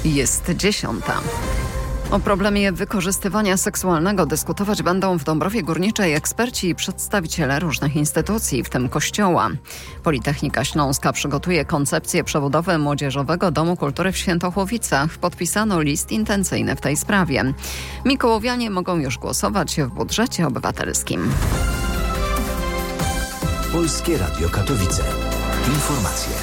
Jest 10. O problemie wykorzystywania seksualnego dyskutować będą w Dąbrowie Górniczej eksperci i przedstawiciele różnych instytucji, w tym Kościoła. Politechnika Śląska przygotuje koncepcję przebudowy Młodzieżowego Domu Kultury w Świętochłowicach. Podpisano list intencyjny w tej sprawie. Mikołowianie mogą już głosować w budżecie obywatelskim. Polskie Radio Katowice. Informacje.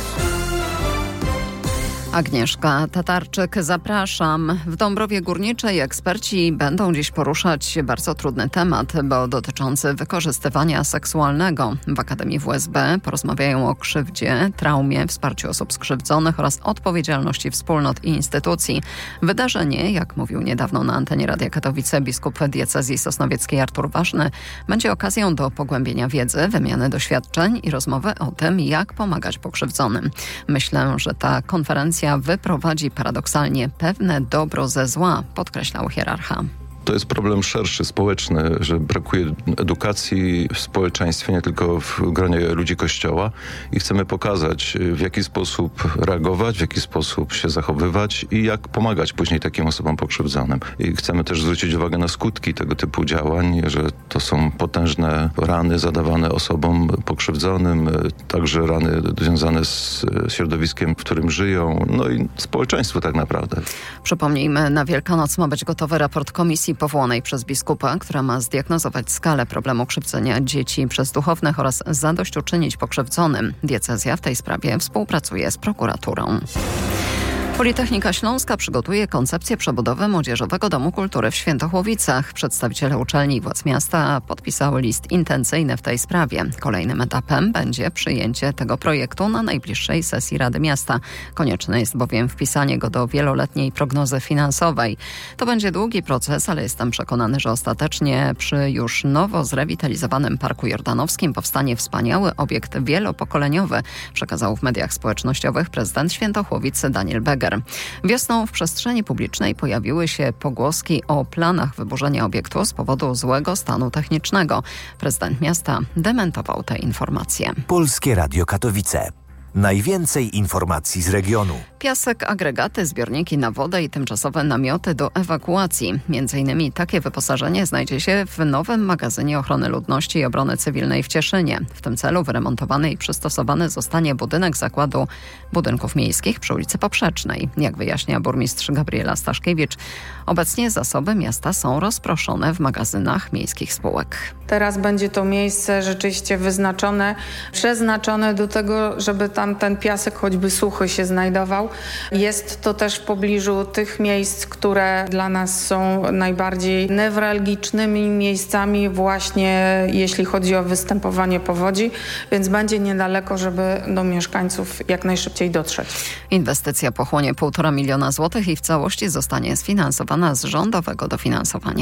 Agnieszka Tatarczyk, zapraszam. W Dąbrowie Górniczej eksperci będą dziś poruszać bardzo trudny temat, bo dotyczący wykorzystywania seksualnego. W Akademii WSB porozmawiają o krzywdzie, traumie, wsparciu osób skrzywdzonych oraz odpowiedzialności wspólnot i instytucji. Wydarzenie, jak mówił niedawno na antenie Radia Katowice biskup diecezji sosnowieckiej Artur Ważny, będzie okazją do pogłębienia wiedzy, wymiany doświadczeń i rozmowy o tym, jak pomagać pokrzywdzonym. Myślę, że ta konferencja wyprowadzi paradoksalnie pewne dobro ze zła, podkreślał hierarcha. To jest problem szerszy, społeczny, że brakuje edukacji w społeczeństwie, nie tylko w gronie ludzi Kościoła i chcemy pokazać, w jaki sposób reagować, w jaki sposób się zachowywać i jak pomagać później takim osobom pokrzywdzonym. I chcemy też zwrócić uwagę na skutki tego typu działań, że to są potężne rany zadawane osobom pokrzywdzonym, także rany związane z środowiskiem, w którym żyją, no i społeczeństwu tak naprawdę. Przypomnijmy, na Wielkanoc ma być gotowy raport komisji powołanej przez biskupa, która ma zdiagnozować skalę problemu krzywdzenia dzieci przez duchownych oraz zadośćuczynić pokrzywdzonym. Diecezja w tej sprawie współpracuje z prokuraturą. Politechnika Śląska przygotuje koncepcję przebudowy Młodzieżowego Domu Kultury w Świętochłowicach. Przedstawiciele uczelni i władz miasta podpisały list intencyjny w tej sprawie. Kolejnym etapem będzie przyjęcie tego projektu na najbliższej sesji Rady Miasta. Konieczne jest bowiem wpisanie go do wieloletniej prognozy finansowej. To będzie długi proces, ale jestem przekonany, że ostatecznie przy już nowo zrewitalizowanym Parku Jordanowskim powstanie wspaniały obiekt wielopokoleniowy, przekazał w mediach społecznościowych prezydent Świętochłowic Daniel Beger. Wiosną w przestrzeni publicznej pojawiły się pogłoski o planach wyburzenia obiektu z powodu złego stanu technicznego. Prezydent miasta dementował te informacje. Polskie Radio Katowice. Najwięcej informacji z regionu. Piasek, agregaty, zbiorniki na wodę i tymczasowe namioty do ewakuacji. Między innymi takie wyposażenie znajdzie się w nowym magazynie ochrony ludności i obrony cywilnej w Cieszynie. W tym celu wyremontowany i przystosowany zostanie budynek Zakładu Budynków Miejskich przy ulicy Poprzecznej. Jak wyjaśnia burmistrz Gabriela Staszkiewicz, obecnie zasoby miasta są rozproszone w magazynach miejskich spółek. Teraz będzie to miejsce rzeczywiście wyznaczone, przeznaczone do tego, żeby tam ten piasek choćby suchy się znajdował. Jest to też w pobliżu tych miejsc, które dla nas są najbardziej newralgicznymi miejscami właśnie jeśli chodzi o występowanie powodzi, więc będzie niedaleko, żeby do mieszkańców jak najszybciej dotrzeć. Inwestycja pochłonie 1,5 miliona złotych i w całości zostanie sfinansowana z rządowego dofinansowania.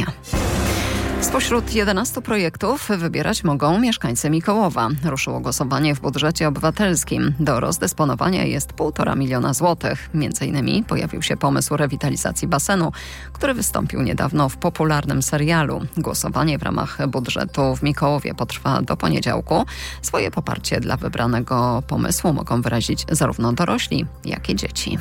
Spośród 11 projektów wybierać mogą mieszkańcy Mikołowa. Ruszyło głosowanie w budżecie obywatelskim. Do rozdysponowania jest 1,5 miliona złotych. Między innymi pojawił się pomysł rewitalizacji basenu, który wystąpił niedawno w popularnym serialu. Głosowanie w ramach budżetu w Mikołowie potrwa do poniedziałku. Swoje poparcie dla wybranego pomysłu mogą wyrazić zarówno dorośli, jak i dzieci.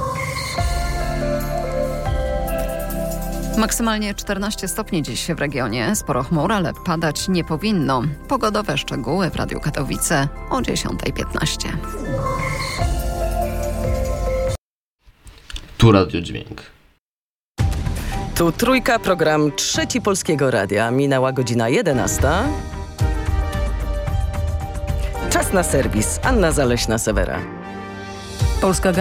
Maksymalnie 14 stopni dziś w regionie. Sporo chmur, ale padać nie powinno. Pogodowe szczegóły w Radiu Katowice o 10:15. Tu Radio Dźwięk. Tu Trójka, program Trzeci Polskiego Radia. Minęła godzina 11. Czas na serwis. Anna Zaleśna-Sewera. Polska